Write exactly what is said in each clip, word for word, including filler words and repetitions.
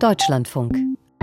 Deutschlandfunk.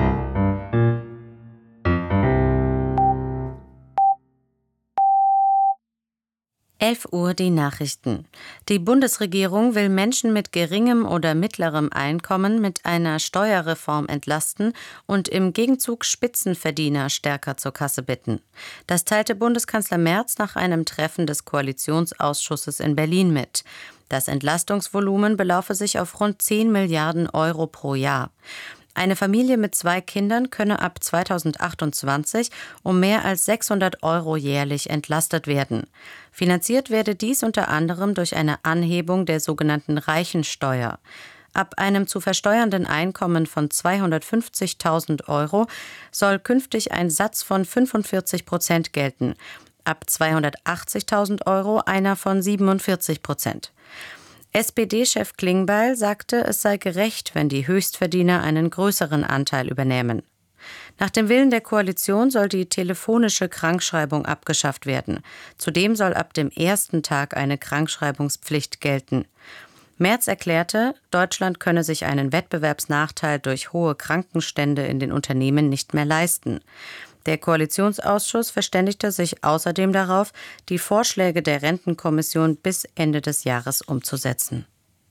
elf Uhr die Nachrichten. Die Bundesregierung will Menschen mit geringem oder mittlerem Einkommen mit einer Steuerreform entlasten und im Gegenzug Spitzenverdiener stärker zur Kasse bitten. Das teilte Bundeskanzler Merz nach einem Treffen des Koalitionsausschusses in Berlin mit. Das Entlastungsvolumen belaufe sich auf rund zehn Milliarden Euro pro Jahr. Eine Familie mit zwei Kindern könne ab zweitausendachtundzwanzig um mehr als sechshundert Euro jährlich entlastet werden. Finanziert werde dies unter anderem durch eine Anhebung der sogenannten Reichensteuer. Ab einem zu versteuernden Einkommen von zweihundertfünfzigtausend Euro soll künftig ein Satz von fünfundvierzig Prozent gelten. Ab zweihundertachtzigtausend Euro einer von siebenundvierzig Prozent. S P D-Chef Klingbeil sagte, es sei gerecht, wenn die Höchstverdiener einen größeren Anteil übernehmen. Nach dem Willen der Koalition soll die telefonische Krankschreibung abgeschafft werden. Zudem soll ab dem ersten Tag eine Krankschreibungspflicht gelten. Merz erklärte, Deutschland könne sich einen Wettbewerbsnachteil durch hohe Krankenstände in den Unternehmen nicht mehr leisten. Der Koalitionsausschuss verständigte sich außerdem darauf, die Vorschläge der Rentenkommission bis Ende des Jahres umzusetzen.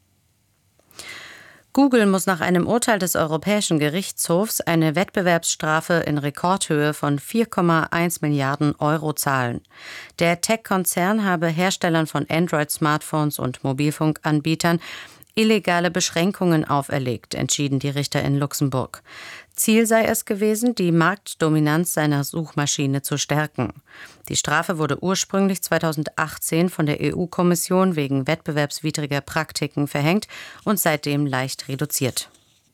Google muss nach einem Urteil des Europäischen Gerichtshofs eine Wettbewerbsstrafe in Rekordhöhe von vier Komma eins Milliarden Euro zahlen. Der Tech-Konzern habe Herstellern von Android-Smartphones und Mobilfunkanbietern illegale Beschränkungen auferlegt, entschieden die Richter in Luxemburg. Ziel sei es gewesen, die Marktdominanz seiner Suchmaschine zu stärken. Die Strafe wurde ursprünglich zweitausendachtzehn von der E U-Kommission wegen wettbewerbswidriger Praktiken verhängt und seitdem leicht reduziert.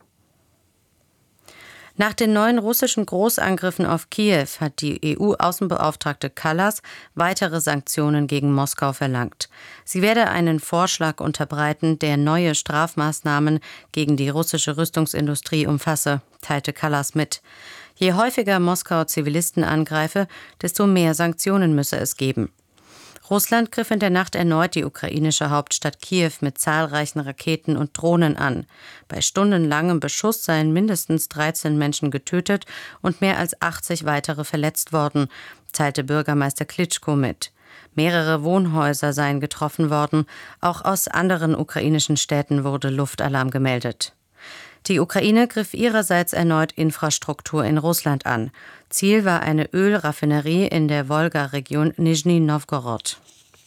Nach den neuen russischen Großangriffen auf Kiew hat die E U-Außenbeauftragte Kallas weitere Sanktionen gegen Moskau verlangt. Sie werde einen Vorschlag unterbreiten, der neue Strafmaßnahmen gegen die russische Rüstungsindustrie umfasse, teilte Kallas mit. Je häufiger Moskau Zivilisten angreife, desto mehr Sanktionen müsse es geben. Russland griff in der Nacht erneut die ukrainische Hauptstadt Kiew mit zahlreichen Raketen und Drohnen an. Bei stundenlangem Beschuss seien mindestens dreizehn Menschen getötet und mehr als achtzig weitere verletzt worden, teilte Bürgermeister Klitschko mit. Mehrere Wohnhäuser seien getroffen worden. Auch aus anderen ukrainischen Städten wurde Luftalarm gemeldet. Die Ukraine griff ihrerseits erneut Infrastruktur in Russland an. Ziel war eine Ölraffinerie in der Wolga-Region Nischni Nowgorod.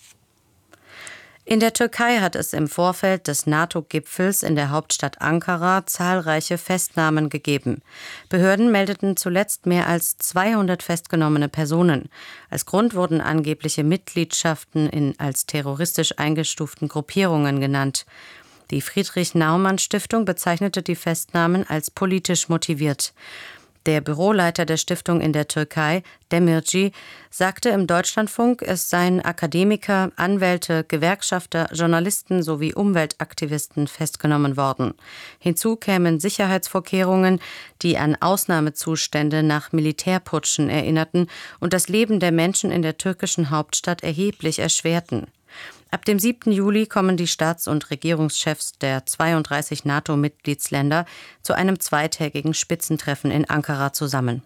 In der Türkei hat es im Vorfeld des NATO-Gipfels in der Hauptstadt Ankara zahlreiche Festnahmen gegeben. Behörden meldeten zuletzt mehr als zweihundert festgenommene Personen. Als Grund wurden angebliche Mitgliedschaften in als terroristisch eingestuften Gruppierungen genannt. Die Friedrich-Naumann-Stiftung bezeichnete die Festnahmen als politisch motiviert. Der Büroleiter der Stiftung in der Türkei, Demirci, sagte im Deutschlandfunk, es seien Akademiker, Anwälte, Gewerkschafter, Journalisten sowie Umweltaktivisten festgenommen worden. Hinzu kämen Sicherheitsvorkehrungen, die an Ausnahmezustände nach Militärputschen erinnerten und das Leben der Menschen in der türkischen Hauptstadt erheblich erschwerten. Ab dem siebten Juli kommen die Staats- und Regierungschefs der zweiunddreißig NATO-Mitgliedsländer zu einem zweitägigen Spitzentreffen in Ankara zusammen.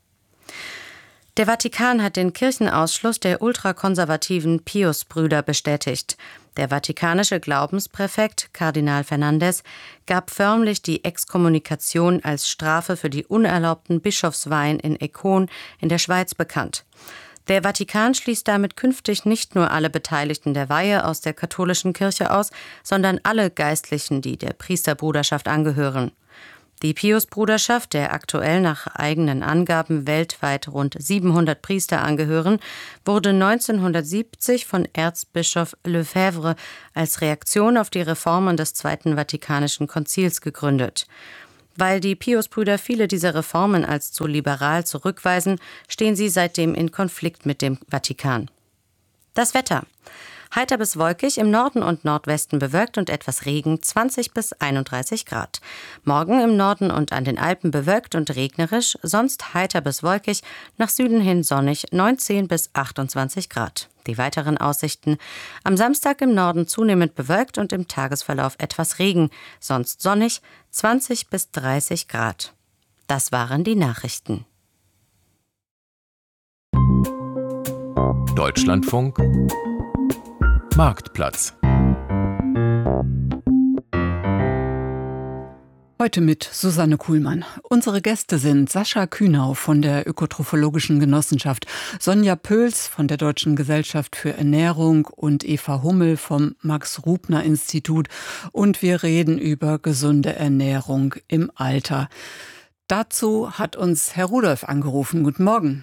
Der Vatikan hat den Kirchenausschluss der ultrakonservativen Pius-Brüder bestätigt. Der vatikanische Glaubenspräfekt Kardinal Fernandes gab förmlich die Exkommunikation als Strafe für die unerlaubten Bischofsweihen in Econ in der Schweiz bekannt. Der Vatikan schließt damit künftig nicht nur alle Beteiligten der Weihe aus der katholischen Kirche aus, sondern alle Geistlichen, die der Priesterbruderschaft angehören. Die Pius-Bruderschaft, der aktuell nach eigenen Angaben weltweit rund siebenhundert Priester angehören, wurde neunzehnhundertsiebzig von Erzbischof Lefebvre als Reaktion auf die Reformen des Zweiten Vatikanischen Konzils gegründet. Weil die Pius-Brüder viele dieser Reformen als zu liberal zurückweisen, stehen sie seitdem in Konflikt mit dem Vatikan. Das Wetter. Heiter bis wolkig, im Norden und Nordwesten bewölkt und etwas Regen, zwanzig bis einunddreißig Grad. Morgen im Norden und an den Alpen bewölkt und regnerisch, sonst heiter bis wolkig, nach Süden hin sonnig, neunzehn bis achtundzwanzig Grad. Die weiteren Aussichten: am Samstag im Norden zunehmend bewölkt und im Tagesverlauf etwas Regen, sonst sonnig, zwanzig bis dreißig Grad. Das waren die Nachrichten. Deutschlandfunk Marktplatz. Heute mit Susanne Kuhlmann. Unsere Gäste sind Sascha Kühnau von der Ökotrophologischen Genossenschaft, Sonja Pöls von der Deutschen Gesellschaft für Ernährung und Eva Hummel vom Max-Rubner-Institut. Und wir reden über gesunde Ernährung im Alter. Dazu hat uns Herr Rudolph angerufen. Guten Morgen.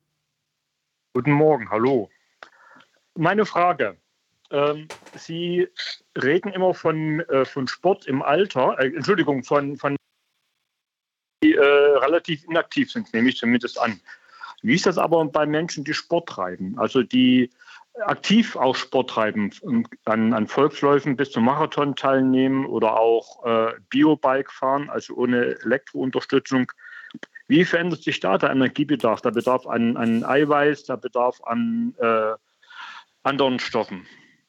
Guten Morgen, hallo. Meine Frage. Ähm, Sie reden immer von, äh, von Sport im Alter, äh, Entschuldigung, von, von die äh, relativ inaktiv sind, nehme ich zumindest an. Wie ist das aber bei Menschen, die Sport treiben, also die aktiv auch Sport treiben, an, an Volksläufen bis zum Marathon teilnehmen oder auch äh, Biobike fahren, also ohne Elektrounterstützung? Wie verändert sich da der Energiebedarf, der Bedarf an, an Eiweiß, der Bedarf an äh, anderen Stoffen?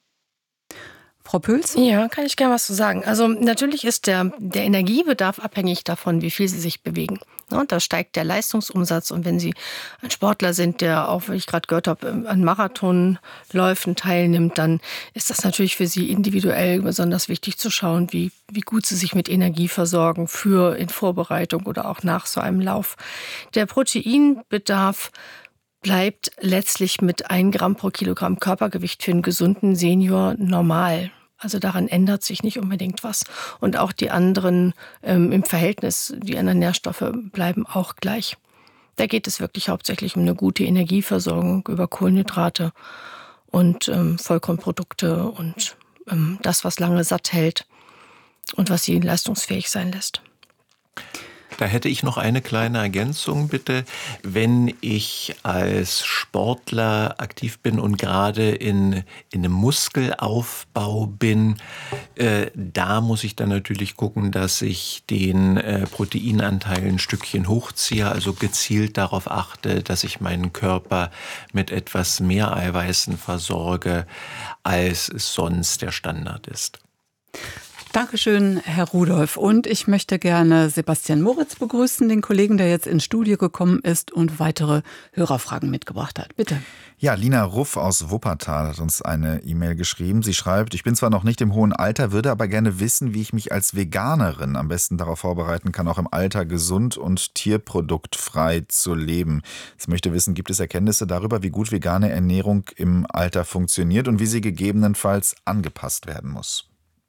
Frau Pöls? Ja, kann ich gerne was zu sagen. Also natürlich ist der, der Energiebedarf abhängig davon, wie viel Sie sich bewegen. Ja, da steigt der Leistungsumsatz. Und wenn Sie ein Sportler sind, der auch, wie ich gerade gehört habe, an Marathonläufen teilnimmt, dann ist das natürlich für Sie individuell besonders wichtig zu schauen, wie, wie gut Sie sich mit Energie versorgen für in Vorbereitung oder auch nach so einem Lauf. Der Proteinbedarf bleibt letztlich mit ein Gramm pro Kilogramm Körpergewicht für einen gesunden Senior normal. Also daran ändert sich nicht unbedingt was. Und auch die anderen ähm, im Verhältnis, die anderen Nährstoffe bleiben auch gleich. Da geht es wirklich hauptsächlich um eine gute Energieversorgung über Kohlenhydrate und ähm, Vollkornprodukte und ähm, das, was lange satt hält und was sie leistungsfähig sein lässt. Da hätte ich noch eine kleine Ergänzung, bitte. Wenn ich als Sportler aktiv bin und gerade in, in einem Muskelaufbau bin, äh, da muss ich dann natürlich gucken, dass ich den äh, Proteinanteil ein Stückchen hochziehe, also gezielt darauf achte, dass ich meinen Körper mit etwas mehr Eiweißen versorge, als es sonst der Standard ist. Dankeschön, Herr Rudolph. Und ich möchte gerne Sebastian Moritz begrüßen, den Kollegen, der jetzt ins Studio gekommen ist und weitere Hörerfragen mitgebracht hat. Bitte. Ja, Lina Ruff aus Wuppertal hat uns eine E-Mail geschrieben. Sie schreibt: Ich bin zwar noch nicht im hohen Alter, würde aber gerne wissen, wie ich mich als Veganerin am besten darauf vorbereiten kann, auch im Alter gesund und tierproduktfrei zu leben. Sie möchte wissen, gibt es Erkenntnisse darüber, wie gut vegane Ernährung im Alter funktioniert und wie sie gegebenenfalls angepasst werden muss?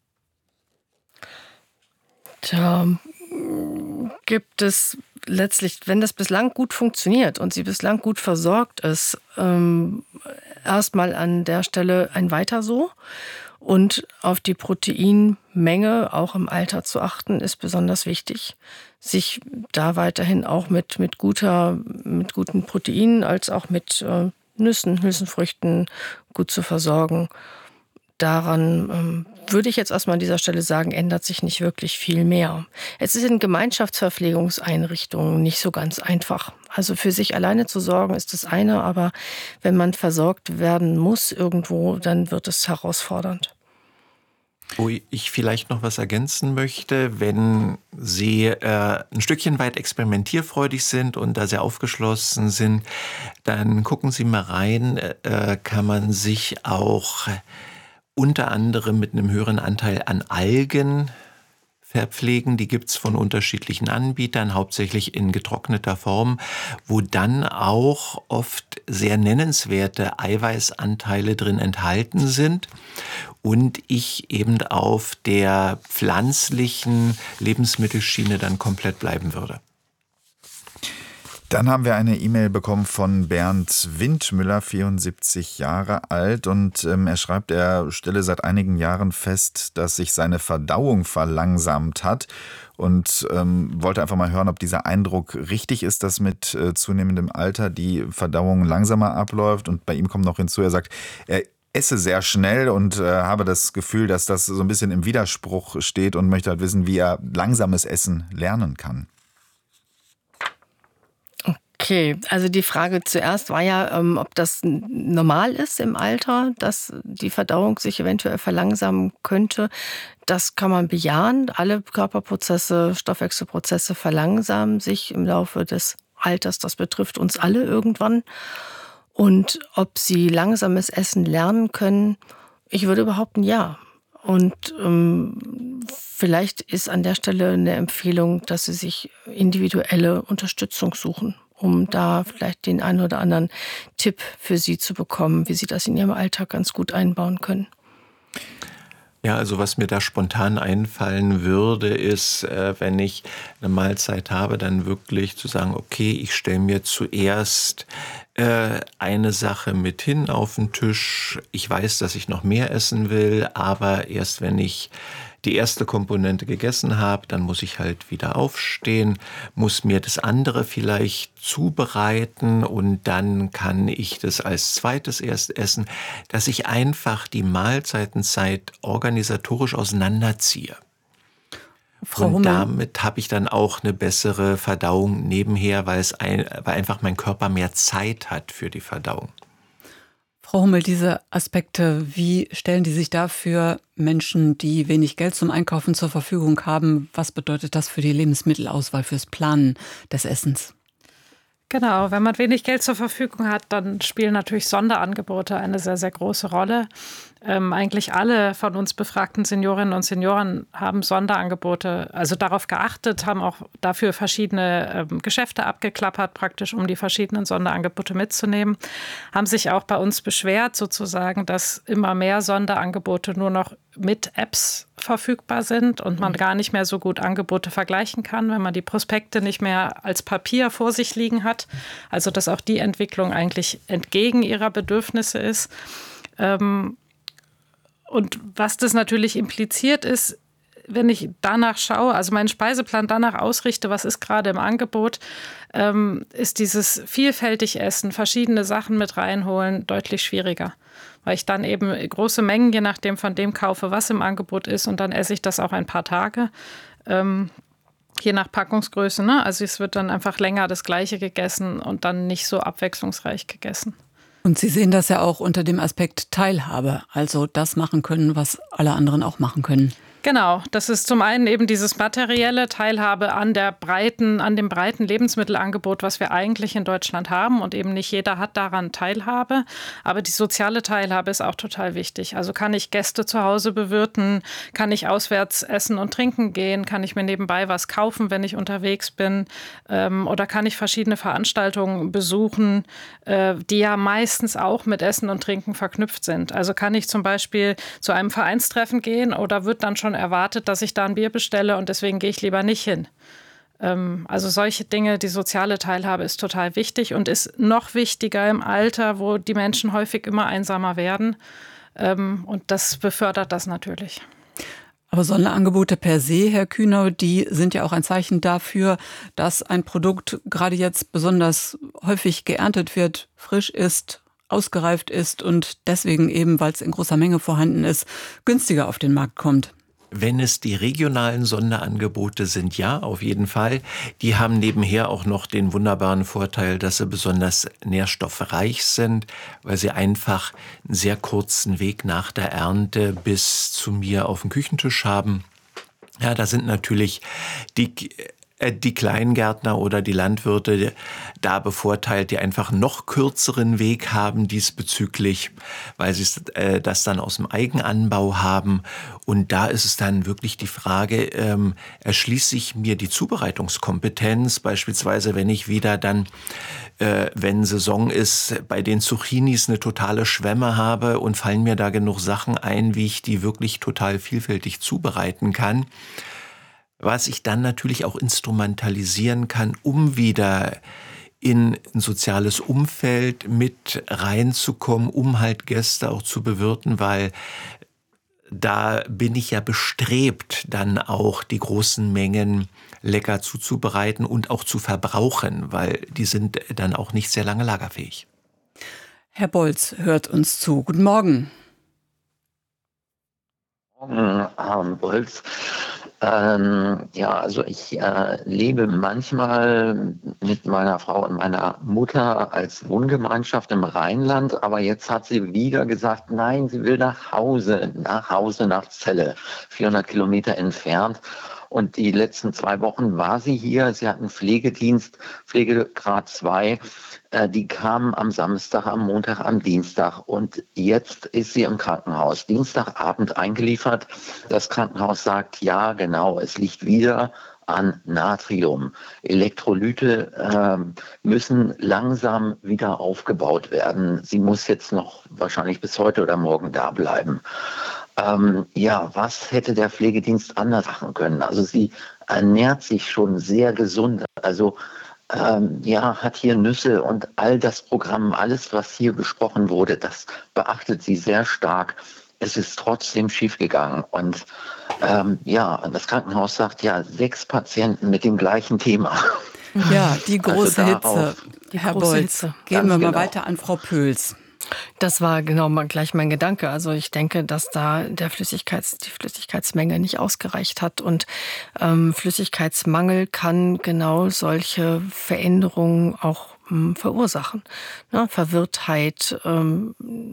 Da gibt es letztlich, wenn das bislang gut funktioniert und sie bislang gut versorgt ist, ähm, erstmal an der Stelle ein Weiter so. Und auf die Proteinmenge auch im Alter zu achten, ist besonders wichtig. Sich da weiterhin auch mit, mit, guter, mit guten Proteinen als auch mit äh, Nüssen, Hülsenfrüchten gut zu versorgen. Daran ähm, würde ich jetzt erstmal an dieser Stelle sagen, ändert sich nicht wirklich viel mehr. Es ist in Gemeinschaftsverpflegungseinrichtungen nicht so ganz einfach. Also für sich alleine zu sorgen ist das eine, aber wenn man versorgt werden muss irgendwo, dann wird es herausfordernd. Wo ich vielleicht noch was ergänzen möchte, wenn Sie äh, ein Stückchen weit experimentierfreudig sind und da sehr aufgeschlossen sind, dann gucken Sie mal rein, äh, kann man sich auch unter anderem mit einem höheren Anteil an Algen verpflegen. Die gibt es von unterschiedlichen Anbietern, hauptsächlich in getrockneter Form, wo dann auch oft sehr nennenswerte Eiweißanteile drin enthalten sind und ich eben auf der pflanzlichen Lebensmittelschiene dann komplett bleiben würde. Dann haben wir eine E-Mail bekommen von Bernd Windmüller, vierundsiebzig Jahre alt. Und ähm, er schreibt, er stelle seit einigen Jahren fest, dass sich seine Verdauung verlangsamt hat. Und ähm, wollte einfach mal hören, ob dieser Eindruck richtig ist, dass mit äh, zunehmendem Alter die Verdauung langsamer abläuft. Und bei ihm kommt noch hinzu, er sagt, er esse sehr schnell und äh, habe das Gefühl, dass das so ein bisschen im Widerspruch steht und möchte halt wissen, wie er langsames Essen lernen kann. Okay, also die Frage zuerst war ja, ähm, ob das normal ist im Alter, dass die Verdauung sich eventuell verlangsamen könnte. Das kann man bejahen. Alle Körperprozesse, Stoffwechselprozesse verlangsamen sich im Laufe des Alters. Das betrifft uns alle irgendwann. Und ob sie langsames Essen lernen können, ich würde behaupten, ja. Und ähm, vielleicht ist an der Stelle eine Empfehlung, dass sie sich individuelle Unterstützung suchen, um da vielleicht den einen oder anderen Tipp für sie zu bekommen, wie sie das in ihrem Alltag ganz gut einbauen können. Ja, also was mir da spontan einfallen würde, ist, äh, wenn ich eine Mahlzeit habe, dann wirklich zu sagen, okay, ich stelle mir zuerst äh, eine Sache mit hin auf den Tisch. Ich weiß, dass ich noch mehr essen will, aber erst wenn ich die erste Komponente gegessen habe, dann muss ich halt wieder aufstehen, muss mir das andere vielleicht zubereiten und dann kann ich das als zweites erst essen, dass ich einfach die Mahlzeitenzeit organisatorisch auseinanderziehe. Frau Und Hummel. damit habe ich dann auch eine bessere Verdauung nebenher, weil es ein, weil einfach mein Körper mehr Zeit hat für die Verdauung. Frau Hummel, diese Aspekte, wie stellen die sich da für Menschen, die wenig Geld zum Einkaufen zur Verfügung haben? Was bedeutet das für die Lebensmittelauswahl, fürs Planen des Essens? Genau, wenn man wenig Geld zur Verfügung hat, dann spielen natürlich Sonderangebote eine sehr, sehr große Rolle. Ähm, eigentlich alle von uns befragten Seniorinnen und Senioren haben Sonderangebote, also darauf geachtet, haben auch dafür verschiedene ähm, Geschäfte abgeklappert, praktisch um die verschiedenen Sonderangebote mitzunehmen, haben sich auch bei uns beschwert sozusagen, dass immer mehr Sonderangebote nur noch mit Apps verfügbar sind und man gar nicht mehr so gut Angebote vergleichen kann, wenn man die Prospekte nicht mehr als Papier vor sich liegen hat. Also dass auch die Entwicklung eigentlich entgegen ihrer Bedürfnisse ist. Ähm, Und was das natürlich impliziert ist, wenn ich danach schaue, also meinen Speiseplan danach ausrichte, was ist gerade im Angebot, ähm, ist dieses vielfältig Essen, verschiedene Sachen mit reinholen, deutlich schwieriger. Weil ich dann eben große Mengen, je nachdem von dem kaufe, was im Angebot ist und dann esse ich das auch ein paar Tage, ähm, je nach Packungsgröße. Ne? Also es wird dann einfach länger das Gleiche gegessen und dann nicht so abwechslungsreich gegessen. Und Sie sehen das ja auch unter dem Aspekt Teilhabe, also das machen können, was alle anderen auch machen können. Genau, das ist zum einen eben dieses materielle Teilhabe an der breiten, an dem breiten Lebensmittelangebot, was wir eigentlich in Deutschland haben und eben nicht jeder hat daran Teilhabe. Aber die soziale Teilhabe ist auch total wichtig. Also kann ich Gäste zu Hause bewirten, kann ich auswärts essen und trinken gehen, kann ich mir nebenbei was kaufen, wenn ich unterwegs bin, ähm, oder kann ich verschiedene Veranstaltungen besuchen, äh, die ja meistens auch mit Essen und Trinken verknüpft sind. Also kann ich zum Beispiel zu einem Vereinstreffen gehen oder wird dann schon erwartet, dass ich da ein Bier bestelle und deswegen gehe ich lieber nicht hin. Ähm, also solche Dinge, die soziale Teilhabe ist total wichtig und ist noch wichtiger im Alter, wo die Menschen häufig immer einsamer werden. Ähm, und das befördert das natürlich. Aber Sonderangebote per se, Herr Kühnau, die sind ja auch ein Zeichen dafür, dass ein Produkt gerade jetzt besonders häufig geerntet wird, frisch ist, ausgereift ist und deswegen eben, weil es in großer Menge vorhanden ist, günstiger auf den Markt kommt. Wenn es die regionalen Sonderangebote sind, ja, auf jeden Fall. Die haben nebenher auch noch den wunderbaren Vorteil, dass sie besonders nährstoffreich sind, weil sie einfach einen sehr kurzen Weg nach der Ernte bis zu mir auf dem Küchentisch haben. Ja, da sind natürlich die die Kleingärtner oder die Landwirte da bevorteilt, die einfach noch kürzeren Weg haben diesbezüglich, weil sie äh, das dann aus dem Eigenanbau haben. Und da ist es dann wirklich die Frage, ähm, erschließt sich mir die Zubereitungskompetenz, beispielsweise wenn ich wieder dann, äh, wenn Saison ist, bei den Zucchinis eine totale Schwemme habe und fallen mir da genug Sachen ein, wie ich die wirklich total vielfältig zubereiten kann. Was ich dann natürlich auch instrumentalisieren kann, um wieder in ein soziales Umfeld mit reinzukommen, um halt Gäste auch zu bewirten, weil da bin ich ja bestrebt, dann auch die großen Mengen lecker zuzubereiten und auch zu verbrauchen, weil die sind dann auch nicht sehr lange lagerfähig. Herr Bolz hört uns zu. Guten Morgen. Herr Bolz. Ähm, ja, also ich äh, lebe manchmal mit meiner Frau und meiner Mutter als Wohngemeinschaft im Rheinland, aber jetzt hat sie wieder gesagt, nein, sie will nach Hause, nach Hause, nach Celle, vierhundert Kilometer entfernt. Und die letzten zwei Wochen war sie hier. Sie hat einen Pflegedienst, Pflegegrad zwei. Äh, die kamen am Samstag, am Montag, am Dienstag. Und jetzt ist sie im Krankenhaus. Dienstagabend eingeliefert. Das Krankenhaus sagt, ja, genau, es liegt wieder an Natrium. Elektrolyte äh, müssen langsam wieder aufgebaut werden. Sie muss jetzt noch wahrscheinlich bis heute oder morgen da bleiben. Ähm, ja, was hätte der Pflegedienst anders machen können? Also sie ernährt sich schon sehr gesund. Also ähm, ja, hat hier Nüsse und all das Programm, alles, was hier besprochen wurde, das beachtet sie sehr stark. Es ist trotzdem schiefgegangen. Und ähm, ja, das Krankenhaus sagt, ja, sechs Patienten mit dem gleichen Thema. Ja, die große Also Hitze. darauf- Die Herr große Bolz, Hitze. geben wir Ganz mal genau. weiter an Frau Pöls. Das war genau mal gleich mein Gedanke. Also ich denke, dass da der Flüssigkeits, die Flüssigkeitsmenge nicht ausgereicht hat. Und ähm, Flüssigkeitsmangel kann genau solche Veränderungen auch ähm, verursachen. Ne? Verwirrtheit, ähm,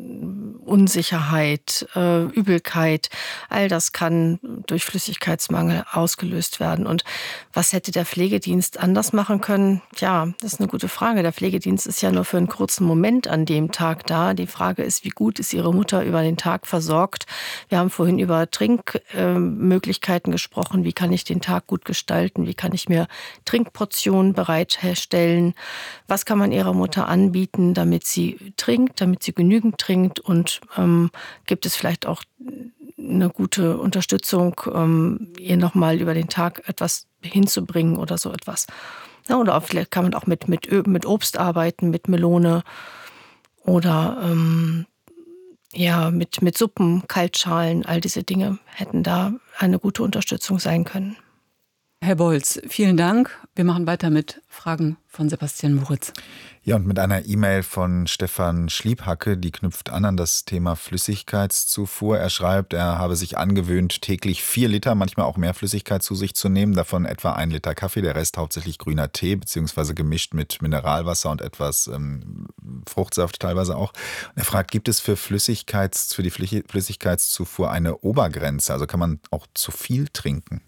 Unsicherheit, äh, Übelkeit, all das kann durch Flüssigkeitsmangel ausgelöst werden. Und was hätte der Pflegedienst anders machen können? Tja, das ist eine gute Frage. Der Pflegedienst ist ja nur für einen kurzen Moment an dem Tag da. Die Frage ist, wie gut ist Ihre Mutter über den Tag versorgt? Wir haben vorhin über Trinkmöglichkeiten gesprochen. Wie kann ich den Tag gut gestalten? Wie kann ich mir Trinkportionen bereitstellen? Was kann man Ihrer Mutter anbieten, damit sie trinkt, damit sie genügend trinkt? Und ähm, gibt es vielleicht auch eine gute Unterstützung, ähm, ihr nochmal über den Tag etwas hinzubringen oder so etwas? Ja, oder auch, vielleicht kann man auch mit, mit, Ö- mit Obst arbeiten, mit Melone oder ähm, ja, mit, mit Suppen, Kaltschalen, all diese Dinge hätten da eine gute Unterstützung sein können. Herr Bolz, vielen Dank. Wir machen weiter mit Fragen von Sebastian Moritz. Ja, und mit einer E-Mail von Stefan Schliebhacke, die knüpft an an das Thema Flüssigkeitszufuhr. Er schreibt, er habe sich angewöhnt, täglich vier Liter, manchmal auch mehr Flüssigkeit zu sich zu nehmen, davon etwa ein Liter Kaffee, der Rest hauptsächlich grüner Tee, beziehungsweise gemischt mit Mineralwasser und etwas ähm, Fruchtsaft teilweise auch. Und er fragt, gibt es für, Flüssigkeits, für die Flüssigkeitszufuhr eine Obergrenze? Also kann man auch zu viel trinken?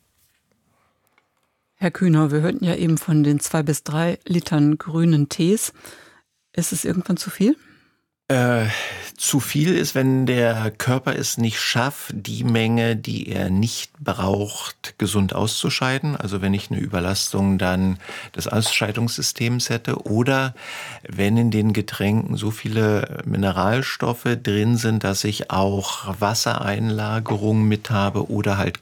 Herr Kühner, wir hörten ja eben von den zwei bis drei Litern grünen Tees. Ist es irgendwann zu viel? Äh, zu viel ist, wenn der Körper es nicht schafft, die Menge, die er nicht braucht, gesund auszuscheiden. Also wenn ich eine Überlastung dann des Ausscheidungssystems hätte oder wenn in den Getränken so viele Mineralstoffe drin sind, dass ich auch Wassereinlagerungen mit habe oder halt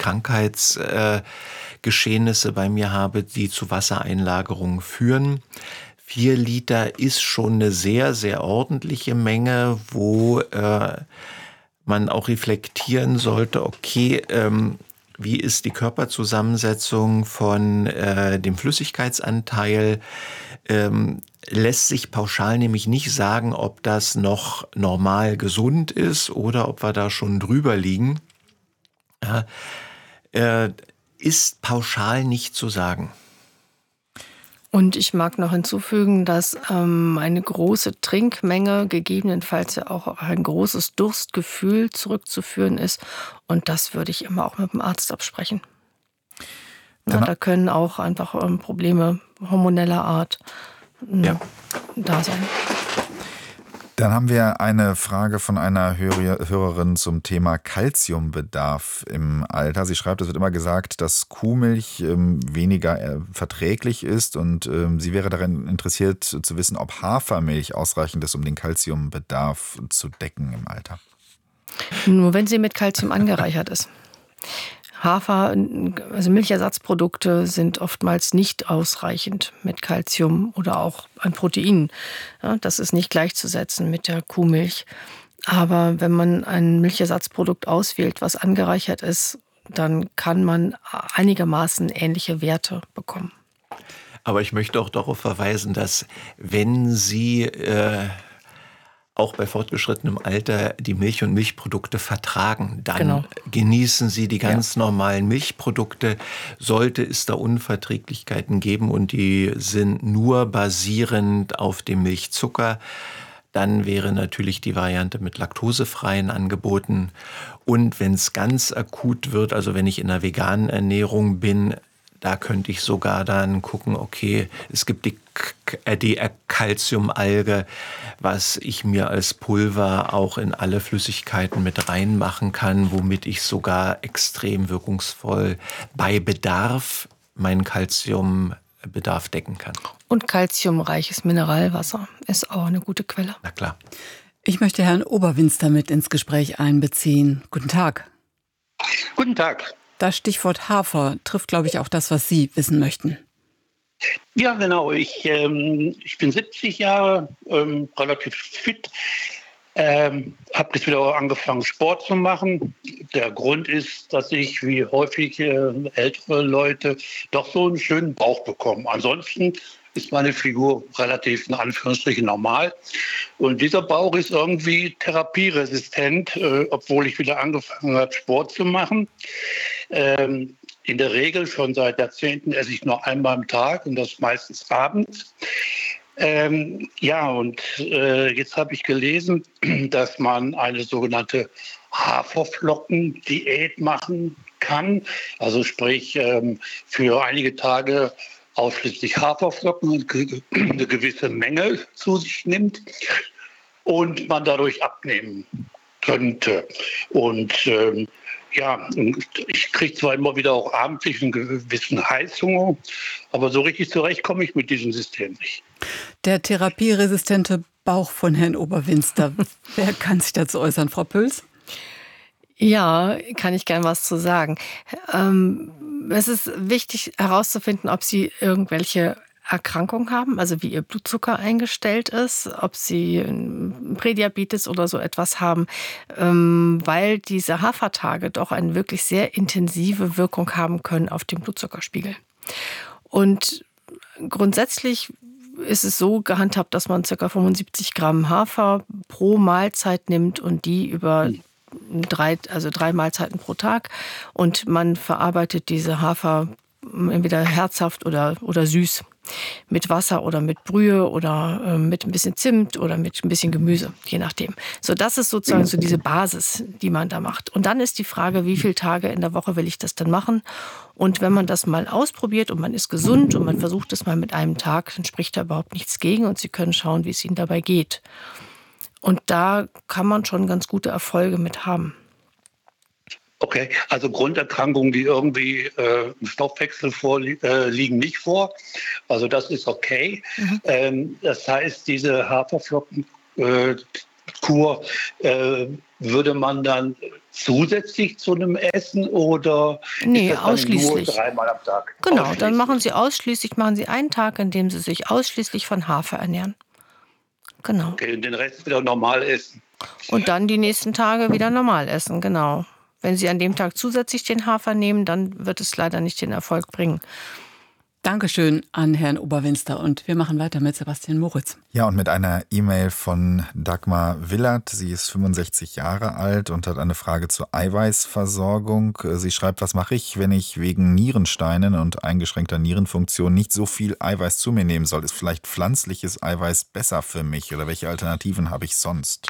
Krankheitsgeschehnisse bei mir habe, die zu Wassereinlagerungen führen. Vier Liter ist schon eine sehr, sehr ordentliche Menge, wo äh, man auch reflektieren sollte, okay, ähm, wie ist die Körperzusammensetzung von äh, dem Flüssigkeitsanteil? Ähm, lässt sich pauschal nämlich nicht sagen, ob das noch normal gesund ist oder ob wir da schon drüber liegen. Ja, äh, ist pauschal nicht zu sagen. Und ich mag noch hinzufügen, dass ähm, eine große Trinkmenge gegebenenfalls ja auch auf ein großes Durstgefühl zurückzuführen ist. Und das würde ich immer auch mit dem Arzt absprechen. Na, da können auch einfach ähm, Probleme hormoneller Art ähm, Ja. da sein. Dann haben wir eine Frage von einer Hörer- Hörerin zum Thema Kalziumbedarf im Alter. Sie schreibt, es wird immer gesagt, dass Kuhmilch ähm, weniger äh, verträglich ist und ähm, sie wäre daran interessiert zu wissen, ob Hafermilch ausreichend ist, um den Kalziumbedarf zu decken im Alter. Nur wenn sie mit Kalzium angereichert ist. Hafer, also Milchersatzprodukte sind oftmals nicht ausreichend mit Kalzium oder auch an Proteinen. Ja, das ist nicht gleichzusetzen mit der Kuhmilch. Aber wenn man ein Milchersatzprodukt auswählt, was angereichert ist, dann kann man einigermaßen ähnliche Werte bekommen. Aber ich möchte auch darauf verweisen, dass wenn Sie äh, auch bei fortgeschrittenem Alter die Milch und Milchprodukte vertragen. Dann Genau. genießen sie die ganz ja. normalen Milchprodukte. Sollte es da Unverträglichkeiten geben und die sind nur basierend auf dem Milchzucker, dann wäre natürlich die Variante mit laktosefreien Angeboten. Und wenn es ganz akut wird, also wenn ich in einer veganen Ernährung bin, da könnte ich sogar dann gucken, okay, es gibt die, die Calciumalge, was ich mir als Pulver auch in alle Flüssigkeiten mit reinmachen kann, womit ich sogar extrem wirkungsvoll bei Bedarf meinen Calciumbedarf decken kann. Und calciumreiches Mineralwasser ist auch eine gute Quelle. Na klar. Ich möchte Herrn Oberwinster mit ins Gespräch einbeziehen. Guten Tag. Guten Tag. Das Stichwort Hafer trifft, glaube ich, auch das, was Sie wissen möchten. Ja, genau. Ich, ähm, ich bin siebzig Jahre, ähm, relativ fit. Ähm, habe jetzt wieder angefangen, Sport zu machen. Der Grund ist, dass ich wie häufig äh, ältere Leute doch so einen schönen Bauch bekomme. Ansonsten ist meine Figur relativ in Anführungsstrichen normal. Und dieser Bauch ist irgendwie therapieresistent, äh, obwohl ich wieder angefangen habe, Sport zu machen. Ähm, in der Regel schon seit Jahrzehnten esse ich nur einmal am Tag und das meistens abends. Ähm, ja, und äh, jetzt habe ich gelesen, dass man eine sogenannte Haferflocken-Diät machen kann. Also sprich, ähm, für einige Tage ausschließlich Haferflocken und eine gewisse Menge zu sich nimmt und man dadurch abnehmen könnte. Und ähm, ja, ich kriege zwar immer wieder auch abendlich einen gewissen Heißhunger, aber so richtig zurecht komme ich mit diesem System nicht. Der therapieresistente Bauch von Herrn Oberwinster. Wer kann sich dazu äußern, Frau Püls? Ja, kann ich gern was zu sagen. Ähm, es ist wichtig herauszufinden, ob Sie irgendwelche Erkrankungen haben, also wie Ihr Blutzucker eingestellt ist, ob Sie Prädiabetes oder so etwas haben, ähm, weil diese Hafertage doch eine wirklich sehr intensive Wirkung haben können auf den Blutzuckerspiegel. Und grundsätzlich ist es so gehandhabt, dass man ca. fünfundsiebzig Gramm Hafer pro Mahlzeit nimmt und die über drei, also drei Mahlzeiten pro Tag. Und man verarbeitet diese Hafer entweder herzhaft oder, oder süß. Mit Wasser oder mit Brühe oder äh, mit ein bisschen Zimt oder mit ein bisschen Gemüse, je nachdem. So, das ist sozusagen so diese Basis, die man da macht. Und dann ist die Frage, wie viele Tage in der Woche will ich das denn machen? Und wenn man das mal ausprobiert und man ist gesund und man versucht es mal mit einem Tag, dann spricht da überhaupt nichts gegen und Sie können schauen, wie es Ihnen dabei geht. Und da kann man schon ganz gute Erfolge mit haben. Okay, also Grunderkrankungen, die irgendwie äh, im Stoffwechsel vorliegen, äh, liegen nicht vor. Also das ist okay. Mhm. Ähm, das heißt, diese Haferflockenkur äh, würde man dann zusätzlich zu einem Essen oder nee, ist das dann ausschließlich. Nur dreimal am Tag? Genau, dann machen Sie ausschließlich, machen Sie einen Tag, in dem Sie sich ausschließlich von Hafer ernähren. Genau. Okay, und den Rest wieder normal essen. Und dann die nächsten Tage wieder normal essen, genau. Wenn Sie an dem Tag zusätzlich den Hafer nehmen, dann wird es leider nicht den Erfolg bringen. Dankeschön an Herrn Oberwinster und wir machen weiter mit Sebastian Moritz. Ja, und mit einer E-Mail von Dagmar Willert. Sie ist fünfundsechzig Jahre alt und hat eine Frage zur Eiweißversorgung. Sie schreibt, was mache ich, wenn ich wegen Nierensteinen und eingeschränkter Nierenfunktion nicht so viel Eiweiß zu mir nehmen soll? Ist vielleicht pflanzliches Eiweiß besser für mich oder welche Alternativen habe ich sonst?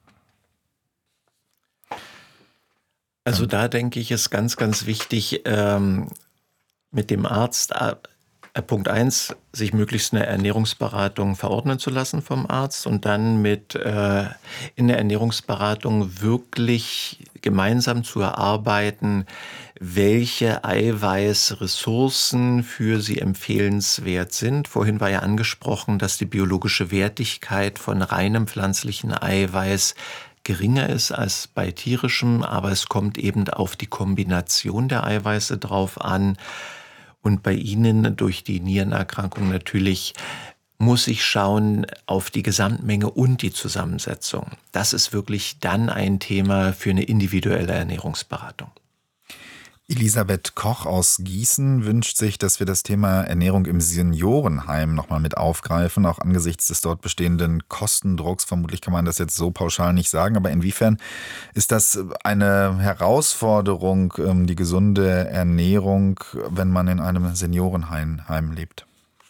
Also da denke ich, ist ganz, ganz wichtig, ähm, mit dem Arzt, äh, Punkt eins, sich möglichst eine Ernährungsberatung verordnen zu lassen vom Arzt und dann mit äh, in der Ernährungsberatung wirklich gemeinsam zu erarbeiten, welche Eiweißressourcen für Sie empfehlenswert sind. Vorhin war ja angesprochen, dass die biologische Wertigkeit von reinem pflanzlichen Eiweiß geringer ist als bei tierischem, aber es kommt eben auf die Kombination der Eiweiße drauf an. Und bei Ihnen durch die Nierenerkrankung natürlich muss ich schauen auf die Gesamtmenge und die Zusammensetzung. Das ist wirklich dann ein Thema für eine individuelle Ernährungsberatung. Elisabeth Koch aus Gießen wünscht sich, dass wir das Thema Ernährung im Seniorenheim nochmal mit aufgreifen, auch angesichts des dort bestehenden Kostendrucks. Vermutlich kann man das jetzt so pauschal nicht sagen, aber inwiefern ist das eine Herausforderung, die gesunde Ernährung, wenn man in einem Seniorenheim lebt?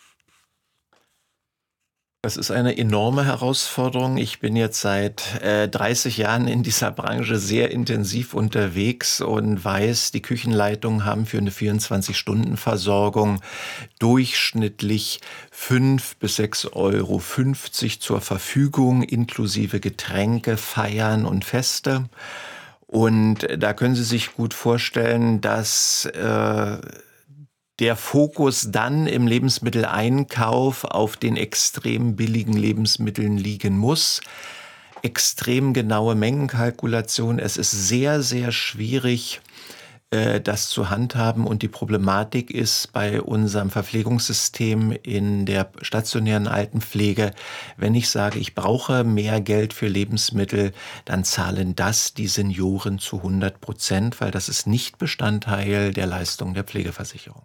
Das ist eine enorme Herausforderung. Ich bin jetzt seit äh, dreißig Jahren in dieser Branche sehr intensiv unterwegs und weiß, die Küchenleitungen haben für eine vierundzwanzig-Stunden-Versorgung durchschnittlich fünf bis sechs Euro fünfzig zur Verfügung, inklusive Getränke, Feiern und Feste. Und da können Sie sich gut vorstellen, dass äh, der Fokus dann im Lebensmitteleinkauf auf den extrem billigen Lebensmitteln liegen muss. Extrem genaue Mengenkalkulation. Es ist sehr, sehr schwierig, das zu handhaben. Und die Problematik ist bei unserem Verpflegungssystem in der stationären Altenpflege, wenn ich sage, ich brauche mehr Geld für Lebensmittel, dann zahlen das die Senioren zu hundert Prozent, weil das ist nicht Bestandteil der Leistung der Pflegeversicherung.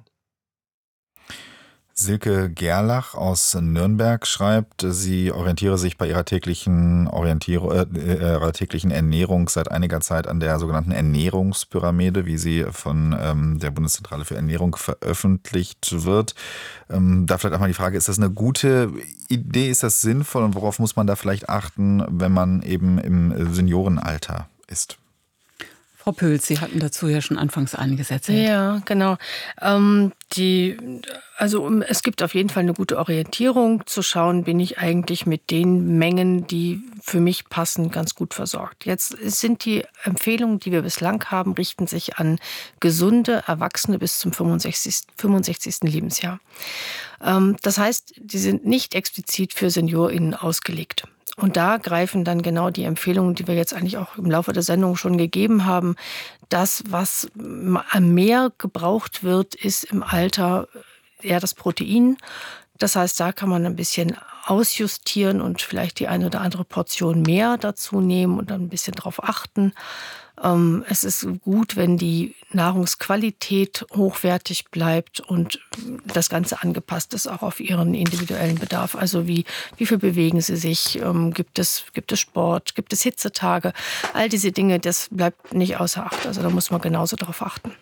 Silke Gerlach aus Nürnberg schreibt, sie orientiere sich bei ihrer täglichen, Orientierung, äh, ihrer täglichen Ernährung seit einiger Zeit an der sogenannten Ernährungspyramide, wie sie von ähm, der Bundeszentrale für Ernährung veröffentlicht wird. Ähm, da vielleicht auch mal die Frage, ist das eine gute Idee, ist das sinnvoll und worauf muss man da vielleicht achten, wenn man eben im Seniorenalter ist? Frau Pöls, Sie hatten dazu ja schon anfangs einiges erzählt. Ja, genau. Ähm, die, also es gibt auf jeden Fall eine gute Orientierung, zu schauen, bin ich eigentlich mit den Mengen, die für mich passen, ganz gut versorgt. Jetzt sind die Empfehlungen, die wir bislang haben, richten sich an gesunde Erwachsene bis zum fünfundsechzigsten Lebensjahr. Ähm, das heißt, die sind nicht explizit für SeniorInnen ausgelegt. Und da greifen dann genau die Empfehlungen, die wir jetzt eigentlich auch im Laufe der Sendung schon gegeben haben. Das, was mehr gebraucht wird, ist im Alter eher das Protein. Das heißt, da kann man ein bisschen ausjustieren und vielleicht die eine oder andere Portion mehr dazu nehmen und dann ein bisschen drauf achten. Es ist gut, wenn die Nahrungsqualität hochwertig bleibt und das Ganze angepasst ist auch auf ihren individuellen Bedarf. Also wie, wie viel bewegen sie sich? Gibt es, gibt es Sport? Gibt es Hitzetage? All diese Dinge, das bleibt nicht außer Acht. Also da muss man genauso drauf achten.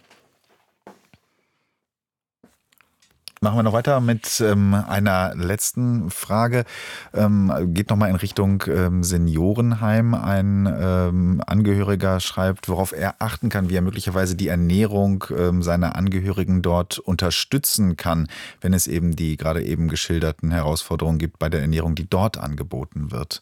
Machen wir noch weiter mit ähm, einer letzten Frage. Ähm, geht nochmal in Richtung ähm, Seniorenheim. Ein ähm, Angehöriger schreibt, worauf er achten kann, wie er möglicherweise die Ernährung ähm, seiner Angehörigen dort unterstützen kann, wenn es eben die gerade eben geschilderten Herausforderungen gibt bei der Ernährung, die dort angeboten wird.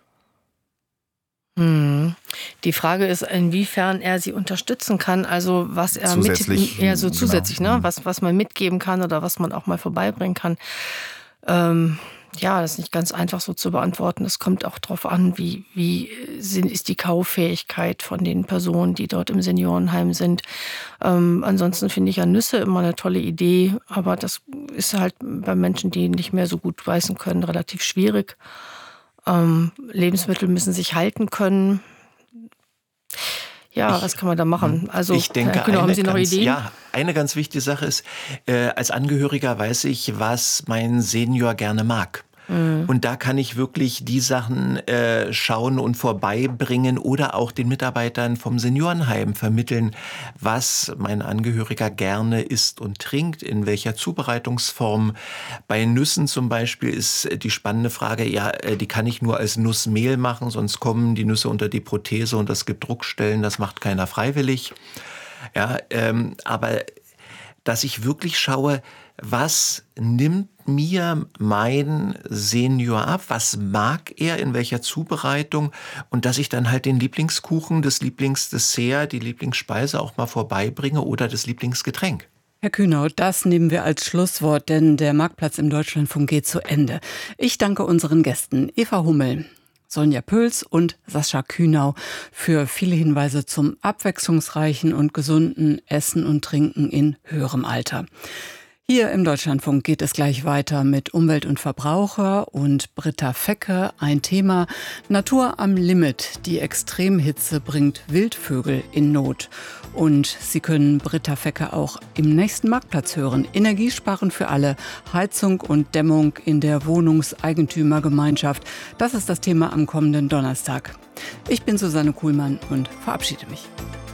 Die Frage ist, inwiefern er sie unterstützen kann, also was er zusätzlich, mit, ja, so zusätzlich, genau. ne, was, was man mitgeben kann oder was man auch mal vorbeibringen kann. Ähm, ja, das ist nicht ganz einfach so zu beantworten. Es kommt auch darauf an, wie, wie sind, ist die Kauffähigkeit von den Personen, die dort im Seniorenheim sind. Ähm, ansonsten finde ich ja Nüsse immer eine tolle Idee, aber das ist halt bei Menschen, die nicht mehr so gut beißen können, relativ schwierig. Ähm, Lebensmittel müssen sich halten können. Ja, ich, was kann man da machen? Also, ich denke, genau, haben Sie noch ganz, Ideen? Ja, eine ganz wichtige Sache ist, äh, als Angehöriger weiß ich, was mein Senior gerne mag. Mhm. Und da kann ich wirklich die Sachen äh, schauen und vorbeibringen oder auch den Mitarbeitern vom Seniorenheim vermitteln, was mein Angehöriger gerne isst und trinkt, in welcher Zubereitungsform. Bei Nüssen zum Beispiel ist die spannende Frage, ja, die kann ich nur als Nussmehl machen, sonst kommen die Nüsse unter die Prothese und es gibt Druckstellen, das macht keiner freiwillig. Ja, ähm, aber dass ich wirklich schaue, was nimmt mir mein Senior ab, was mag er, in welcher Zubereitung und dass ich dann halt den Lieblingskuchen, das Lieblingsdessert, die Lieblingsspeise auch mal vorbeibringe oder das Lieblingsgetränk. Herr Kühnau, das nehmen wir als Schlusswort, denn der Marktplatz im Deutschlandfunk geht zu Ende. Ich danke unseren Gästen Eva Hummel, Sonja Pöls und Sascha Kühnau für viele Hinweise zum abwechslungsreichen und gesunden Essen und Trinken in höherem Alter. Hier im Deutschlandfunk geht es gleich weiter mit Umwelt und Verbraucher und Britta Fecke. Ein Thema: Natur am Limit. Die Extremhitze bringt Wildvögel in Not. Und Sie können Britta Fecke auch im nächsten Marktplatz hören. Energiesparen für alle. Heizung und Dämmung in der Wohnungseigentümergemeinschaft. Das ist das Thema am kommenden Donnerstag. Ich bin Susanne Kuhlmann und verabschiede mich.